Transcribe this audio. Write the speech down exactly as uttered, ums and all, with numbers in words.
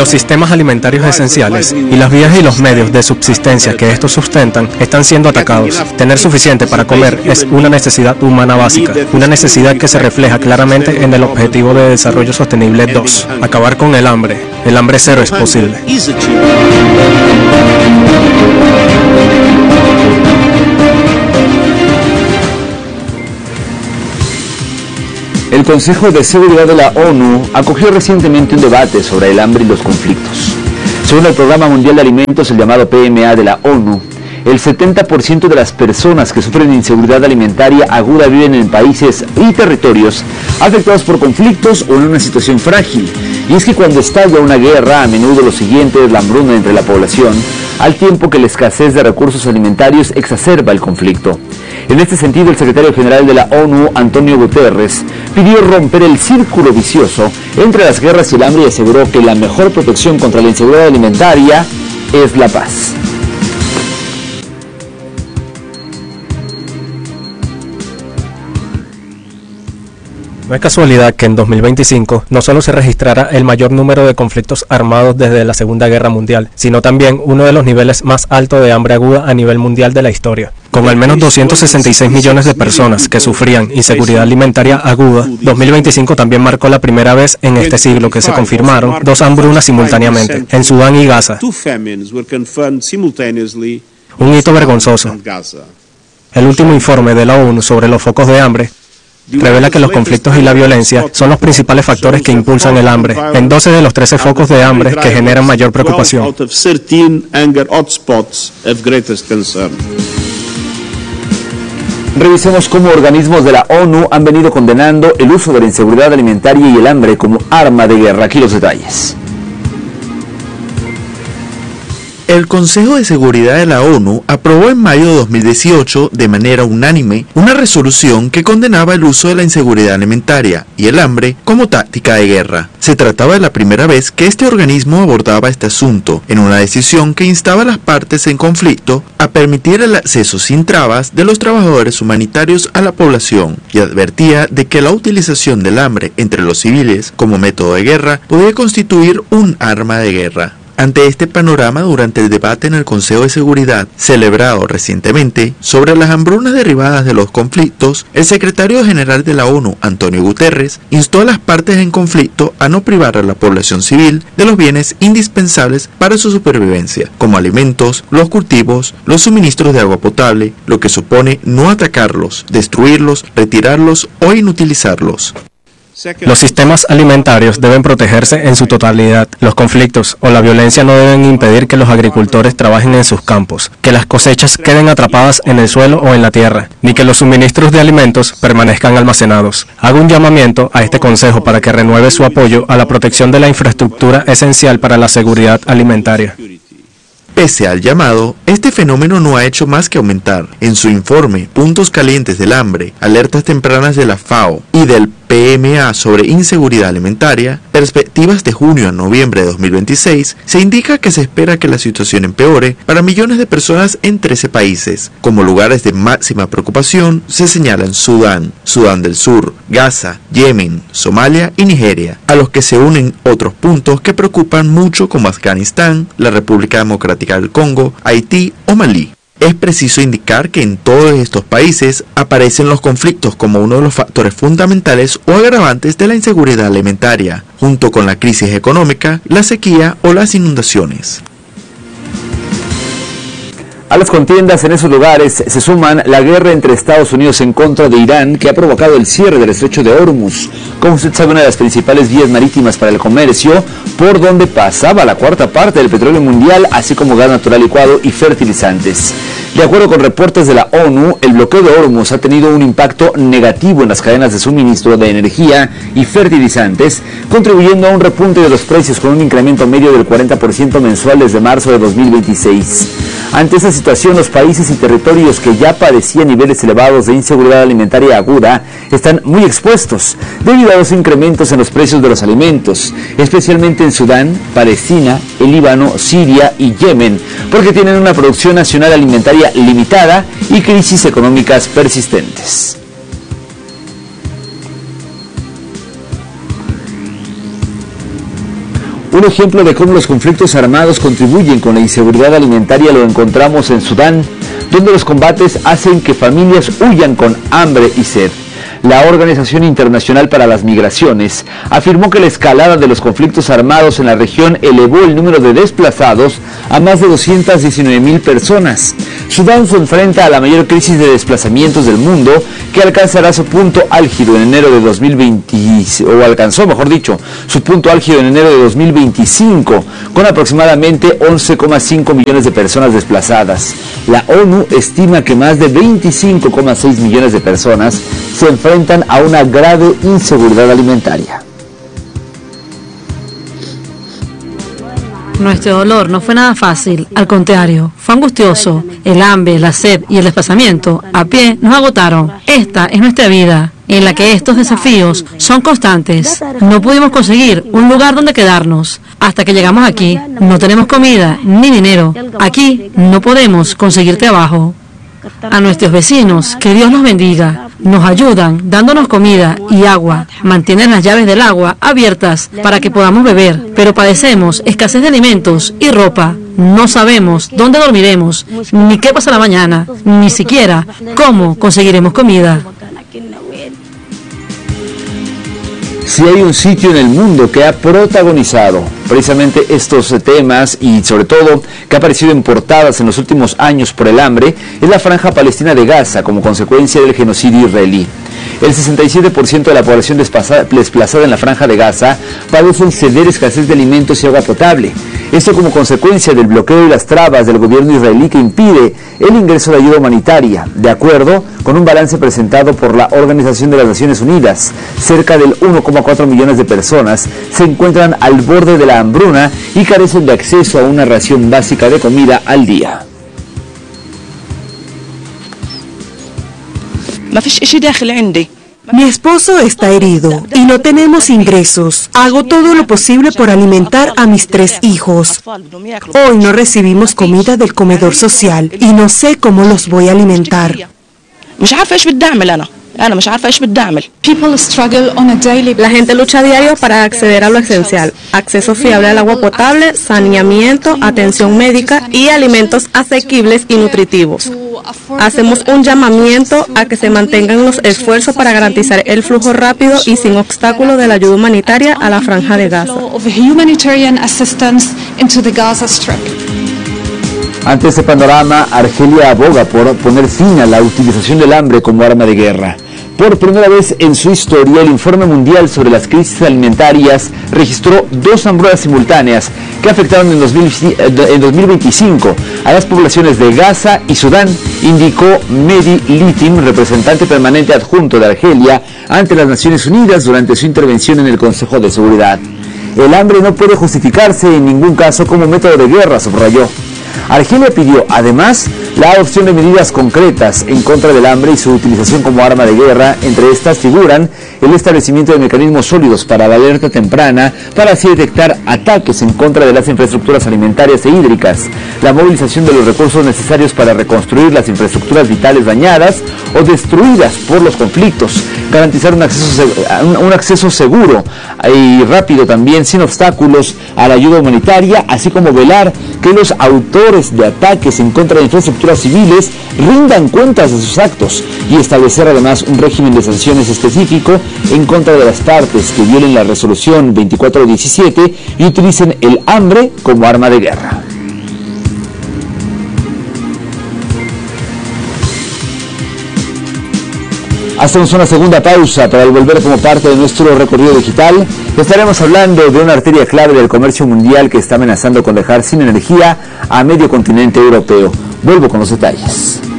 Los sistemas alimentarios esenciales y las vías y los medios de subsistencia que estos sustentan están siendo atacados. Tener suficiente para comer es una necesidad humana básica, una necesidad que se refleja claramente en el Objetivo de Desarrollo Sostenible dos. Acabar con el hambre. El hambre cero es posible. El Consejo de Seguridad de la ONU acogió recientemente un debate sobre el hambre y los conflictos. Según el Programa Mundial de Alimentos, el llamado P M A de la ONU, el setenta por ciento de las personas que sufren inseguridad alimentaria aguda viven en países y territorios afectados por conflictos o en una situación frágil. Y es que cuando estalla una guerra, a menudo lo siguiente es la hambruna entre la población, al tiempo que la escasez de recursos alimentarios exacerba el conflicto. En este sentido, el secretario general de la ONU, Antonio Guterres, pidió romper el círculo vicioso entre las guerras y el hambre y aseguró que la mejor protección contra la inseguridad alimentaria es la paz. No es casualidad que en dos mil veinticinco no solo se registrara el mayor número de conflictos armados desde la Segunda Guerra Mundial, sino también uno de los niveles más altos de hambre aguda a nivel mundial de la historia. Con al menos doscientos sesenta y seis millones de personas que sufrían inseguridad alimentaria aguda, dos mil veinticinco también marcó la primera vez en este siglo que se confirmaron dos hambrunas simultáneamente, en Sudán y Gaza. Un hito vergonzoso. El último informe de la ONU sobre los focos de hambre revela que los conflictos y la violencia son los principales factores que impulsan el hambre, en doce de los trece focos de hambre que generan mayor preocupación. Revisemos cómo organismos de la ONU han venido condenando el uso de la inseguridad alimentaria y el hambre como arma de guerra. Aquí los detalles. El Consejo de Seguridad de la ONU aprobó en mayo de dos mil dieciocho, de manera unánime, una resolución que condenaba el uso de la inseguridad alimentaria y el hambre como táctica de guerra. Se trataba de la primera vez que este organismo abordaba este asunto, en una decisión que instaba a las partes en conflicto a permitir el acceso sin trabas de los trabajadores humanitarios a la población, y advertía de que la utilización del hambre entre los civiles como método de guerra podía constituir un arma de guerra. Ante este panorama, durante el debate en el Consejo de Seguridad, celebrado recientemente, sobre las hambrunas derivadas de los conflictos, el secretario general de la ONU, Antonio Guterres, instó a las partes en conflicto a no privar a la población civil de los bienes indispensables para su supervivencia, como alimentos, los cultivos, los suministros de agua potable, lo que supone no atacarlos, destruirlos, retirarlos o inutilizarlos. Los sistemas alimentarios deben protegerse en su totalidad. Los conflictos o la violencia no deben impedir que los agricultores trabajen en sus campos, que las cosechas queden atrapadas en el suelo o en la tierra, ni que los suministros de alimentos permanezcan almacenados. Hago un llamamiento a este Consejo para que renueve su apoyo a la protección de la infraestructura esencial para la seguridad alimentaria. Pese al llamado, este fenómeno no ha hecho más que aumentar. En su informe Puntos Calientes del Hambre, Alertas Tempranas de la FAO y del P M A sobre Inseguridad Alimentaria, Perspectivas de junio a noviembre de dos mil veintiséis, se indica que se espera que la situación empeore para millones de personas en trece países. Como lugares de máxima preocupación se señalan Sudán, Sudán del Sur, Gaza, Yemen, Somalia y Nigeria, a los que se unen otros puntos que preocupan mucho como Afganistán, la República Democrática del Congo, Haití o Malí. Es preciso indicar que en todos estos países aparecen los conflictos como uno de los factores fundamentales o agravantes de la inseguridad alimentaria, junto con la crisis económica, la sequía o las inundaciones. A las contiendas en esos lugares se suman la guerra entre Estados Unidos en contra de Irán, que ha provocado el cierre del estrecho de Hormuz. Como usted sabe, una de las principales vías marítimas para el comercio, por donde pasaba la cuarta parte del petróleo mundial, así como gas natural licuado y fertilizantes. De acuerdo con reportes de la ONU, el bloqueo de Hormuz ha tenido un impacto negativo en las cadenas de suministro de energía y fertilizantes, contribuyendo a un repunte de los precios con un incremento medio del cuarenta por ciento mensual desde marzo de dos mil veintiséis. Ante esta situación, los países y territorios que ya padecían niveles elevados de inseguridad alimentaria aguda están muy expuestos debido a los incrementos en los precios de los alimentos, especialmente en Sudán, Palestina, el Líbano, Siria y Yemen, porque tienen una producción nacional alimentaria limitada y crisis económicas persistentes. Un ejemplo de cómo los conflictos armados contribuyen con la inseguridad alimentaria lo encontramos en Sudán, donde los combates hacen que familias huyan con hambre y sed. La Organización Internacional para las Migraciones afirmó que la escalada de los conflictos armados en la región elevó el número de desplazados a más de doscientas diecinueve mil personas. Sudán se enfrenta a la mayor crisis de desplazamientos del mundo, que alcanzará su punto álgido en enero de dos mil veinte, o alcanzó, mejor dicho, su punto álgido en enero de dos mil veinticinco, con aproximadamente once coma cinco millones de personas desplazadas. La ONU estima que más de veinticinco coma seis millones de personas se enfrentan a una grave inseguridad alimentaria. Nuestro dolor no fue nada fácil, al contrario, fue angustioso. El hambre, la sed y el desplazamiento a pie nos agotaron. Esta es nuestra vida, en la que estos desafíos son constantes. No pudimos conseguir un lugar donde quedarnos. Hasta que llegamos aquí, no tenemos comida ni dinero. Aquí no podemos conseguir trabajo. A nuestros vecinos, que Dios los bendiga, nos ayudan dándonos comida y agua, mantienen las llaves del agua abiertas para que podamos beber, pero padecemos escasez de alimentos y ropa. No sabemos dónde dormiremos, ni qué pasará mañana, ni siquiera cómo conseguiremos comida. Si hay un sitio en el mundo que ha protagonizado precisamente estos temas y sobre todo que ha aparecido en portadas en los últimos años por el hambre, es la Franja Palestina de Gaza como consecuencia del genocidio israelí. El sesenta y siete por ciento de la población desplazada en la Franja de Gaza padecen severa escasez de alimentos y agua potable. Esto como consecuencia del bloqueo y las trabas del gobierno israelí que impide el ingreso de ayuda humanitaria, de acuerdo con un balance presentado por la Organización de las Naciones Unidas. Cerca del uno coma cuatro millones de personas se encuentran al borde de la hambruna y carecen de acceso a una ración básica de comida al día. Mi esposo está herido y no tenemos ingresos. Hago todo lo posible por alimentar a mis tres hijos. Hoy no recibimos comida del comedor social y no sé cómo los voy a alimentar. La gente lucha a diario para acceder a lo esencial: acceso fiable al agua potable, saneamiento, atención médica y alimentos asequibles y nutritivos. Hacemos un llamamiento a que se mantengan los esfuerzos para garantizar el flujo rápido y sin obstáculos de la ayuda humanitaria a la Franja de Gaza. Ante este panorama, Argelia aboga por poner fin a la utilización del hambre como arma de guerra. Por primera vez en su historia, el Informe Mundial sobre las Crisis Alimentarias registró dos hambrunas simultáneas que afectaron en dos mil veinticinco a las poblaciones de Gaza y Sudán, indicó Mehdi Litim, representante permanente adjunto de Argelia ante las Naciones Unidas durante su intervención en el Consejo de Seguridad. El hambre no puede justificarse en ningún caso como método de guerra, subrayó. Argelia pidió, además, la adopción de medidas concretas en contra del hambre y su utilización como arma de guerra. Entre estas figuran el establecimiento de mecanismos sólidos para la alerta temprana, para así detectar ataques en contra de las infraestructuras alimentarias e hídricas, la movilización de los recursos necesarios para reconstruir las infraestructuras vitales dañadas o destruidas por los conflictos, garantizar un acceso, un acceso seguro y rápido también, sin obstáculos, a la ayuda humanitaria, así como velar que los autores de ataques en contra de infraestructuras civiles rindan cuentas de sus actos y establecer además un régimen de sanciones específico en contra de las partes que violen la resolución veinticuatro diecisiete y utilicen el hambre como arma de guerra. Hacemos una segunda pausa para volver como parte de nuestro recorrido digital. Estaremos hablando de una arteria clave del comercio mundial que está amenazando con dejar sin energía a medio continente europeo. Vuelvo con los detalles.